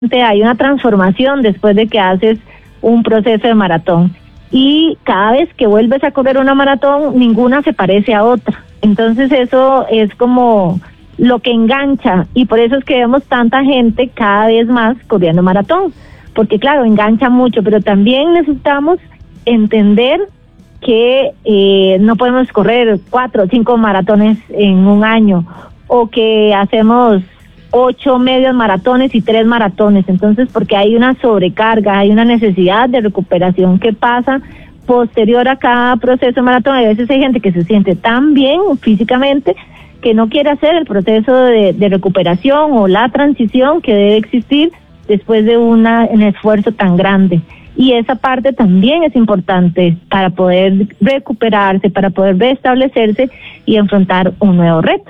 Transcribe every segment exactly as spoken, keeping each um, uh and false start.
hay una transformación después de que haces un proceso de maratón. Y cada vez que vuelves a correr una maratón, ninguna se parece a otra. Entonces eso es como lo que engancha, y por eso es que vemos tanta gente cada vez más corriendo maratón, porque claro, engancha mucho, pero también necesitamos entender que eh, no podemos correr cuatro o cinco maratones en un año, o que hacemos ocho medios maratones y tres maratones, entonces porque hay una sobrecarga, hay una necesidad de recuperación que pasa posterior a cada proceso de maratón. A veces hay gente que se siente tan bien físicamente que no quiere hacer el proceso de, de recuperación o la transición que debe existir después de una, un esfuerzo tan grande. Y esa parte también es importante para poder recuperarse, para poder restablecerse y enfrentar un nuevo reto.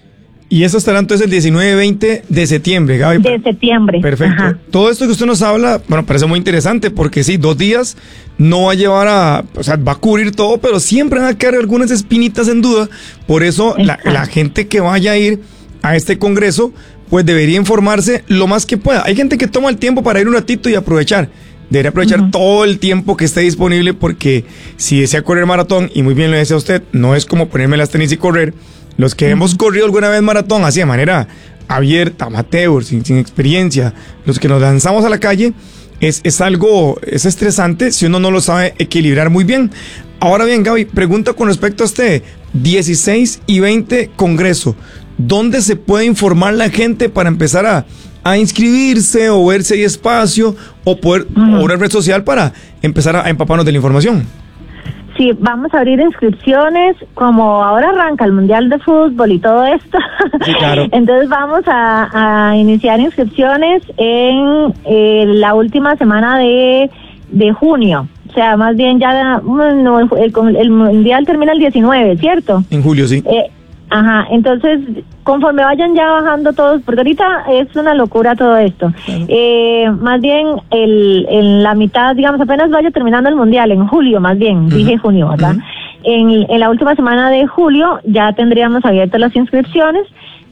Y eso estará entonces el diecinueve veinte de septiembre, Gaby. De septiembre. Perfecto. Ajá. Todo esto que usted nos habla, bueno, parece muy interesante, porque sí, dos días no va a llevar a, o sea, va a cubrir todo, pero siempre van a quedar algunas espinitas en duda. Por eso la, la gente que vaya a ir a este congreso, pues debería informarse lo más que pueda. Hay gente que toma el tiempo para ir un ratito y aprovechar. Debería aprovechar uh-huh. todo el tiempo que esté disponible, porque si desea correr maratón, y muy bien lo decía usted, no es como ponerme las tenis y correr. Los que uh-huh. hemos corrido alguna vez maratón así de manera abierta, amateur, sin, sin experiencia, los que nos lanzamos a la calle, es, es algo, es estresante si uno no lo sabe equilibrar muy bien. Ahora bien, Gaby, pregunta con respecto a este dieciséis y veinte congreso. ¿Dónde se puede informar la gente para empezar a, a inscribirse, o ver si hay espacio, o poder, uh-huh. o una red social para empezar a, a empaparnos de la información? Sí, vamos a abrir inscripciones, como ahora arranca el Mundial de Fútbol y todo esto. Sí, claro. Entonces vamos a, a iniciar inscripciones en eh, la última semana de, de junio. O sea, más bien ya, no, el, el Mundial termina el diecinueve, ¿cierto? En julio, sí. Eh, Ajá, entonces conforme vayan ya bajando todos, porque ahorita es una locura todo esto. Claro. Eh, más bien el, en la mitad, digamos, apenas vaya terminando el mundial, en julio más bien, uh-huh. dije junio, ¿verdad? Uh-huh. En, en la última semana de julio ya tendríamos abiertas las inscripciones.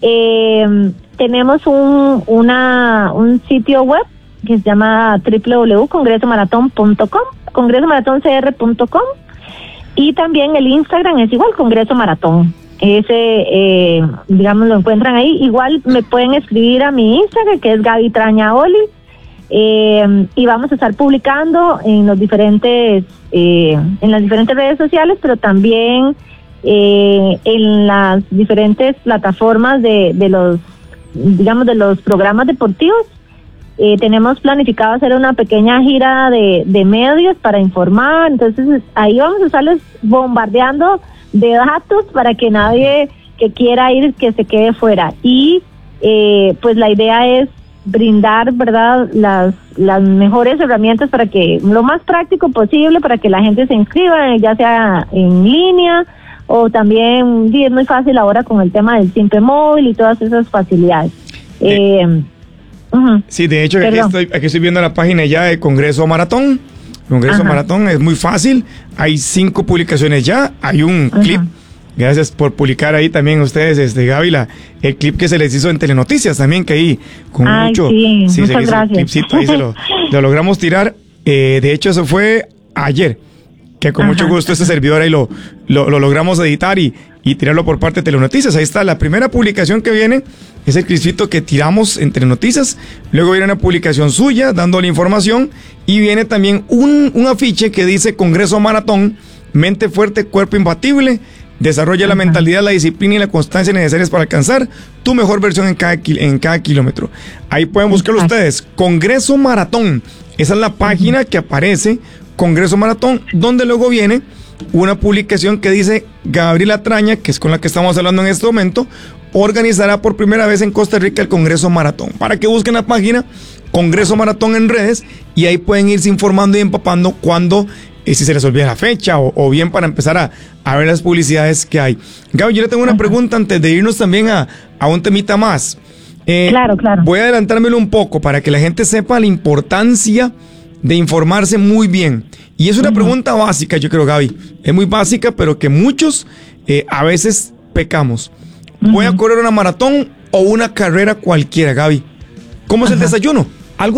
Eh, tenemos un, una, un sitio web que se llama doble u doble u doble u punto congreso maratón punto com, congreso maratón c r punto com, y también el Instagram es igual, Congreso Maratón. Ese, eh, digamos, lo encuentran ahí. Igual me pueden escribir a mi Instagram, que es Gaby Trañaoli, eh, y vamos a estar publicando en los diferentes, eh, en las diferentes redes sociales, pero también eh, en las diferentes plataformas de, de los, digamos, de los programas deportivos. Eh, tenemos planificado hacer una pequeña gira de, de medios para informar, entonces ahí vamos a estarles bombardeando de datos para que nadie que quiera ir que se quede fuera. Y eh, pues la idea es brindar, ¿verdad?, las las mejores herramientas para que, lo más práctico posible, para que la gente se inscriba, ya sea en línea o también, sí, es muy fácil ahora con el tema del Simpe Móvil y todas esas facilidades. Eh, eh, uh-huh. Sí, de hecho, aquí estoy, aquí estoy viendo la página ya de Congreso Maratón. Congreso Ajá. Maratón es muy fácil, hay cinco publicaciones ya, hay un Ajá. clip, gracias por publicar ahí también ustedes, este Gaby, la, el clip que se les hizo en Telenoticias también, que ahí con Ay, mucho, sí, sí, muchas se hizo gracias. un clipcito, ahí se lo, lo logramos tirar, eh, de hecho eso fue ayer, que con Ajá. mucho gusto este servidor ahí lo, lo, lo logramos editar y, y tirarlo por parte de Telenoticias. Ahí está la primera publicación que viene, es el clipcito que tiramos en Telenoticias, luego viene una publicación suya dando la información, y viene también un, un afiche que dice Congreso Maratón, mente fuerte, cuerpo imbatible, desarrolla Ajá. la mentalidad, la disciplina y la constancia necesarias para alcanzar tu mejor versión en cada, en cada kilómetro. Ahí pueden buscarlo Ajá. ustedes, Congreso Maratón, esa es la página Ajá. que aparece, Congreso Maratón, donde luego viene una publicación que dice Gabriela Traña, que es con la que estamos hablando en este momento, organizará por primera vez en Costa Rica el Congreso Maratón. Para que busquen la página Congreso Maratón en redes, y ahí pueden irse informando y empapando cuando, eh, si se les olvida la fecha, o, o bien para empezar a, a ver las publicidades que hay. Gaby, yo le tengo una pregunta antes de irnos también a, a un temita más. Eh, claro, claro. Voy a adelantármelo un poco para que la gente sepa la importancia de informarse muy bien. Y es una uh-huh. pregunta básica, yo creo, Gaby. Es muy básica, pero que muchos eh, a veces pecamos. Uh-huh. ¿Voy a correr una maratón o una carrera cualquiera, Gaby? ¿Cómo es uh-huh. el desayuno?